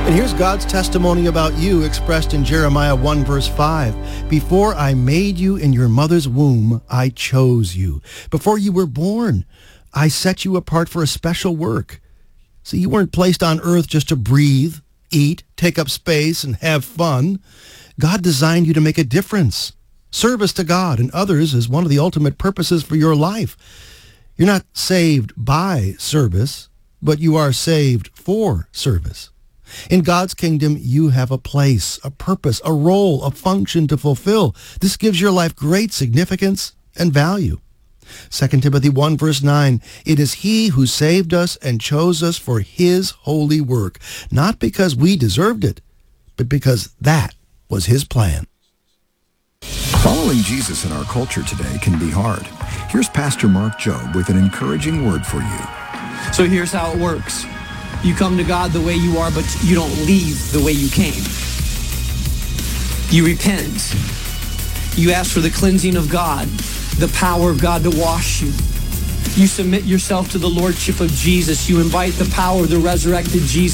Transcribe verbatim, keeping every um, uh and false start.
And here's God's testimony about you expressed in Jeremiah one verse five. Before I made you in your mother's womb, I chose you. Before you were born, I set you apart for a special work. See, you weren't placed on earth just to breathe, eat, take up space, and have fun. God designed you to make a difference. Service to God and others is one of the ultimate purposes for your life. You're not saved by service, but you are saved for service. In God's kingdom, you have a place, a purpose, a role, a function to fulfill. This gives your life great significance and value. Second Timothy one verse nine, it is he who saved us and chose us for his holy work, not because we deserved it, but because that was his plan. Following Jesus in our culture today can be hard. Here's Pastor Mark Jobe with an encouraging word for you. So here's how it works. You come to God the way you are, but you don't leave the way you came. You repent. You ask for the cleansing of God, the power of God to wash you. You submit yourself to the lordship of Jesus. You invite the power of the resurrected Jesus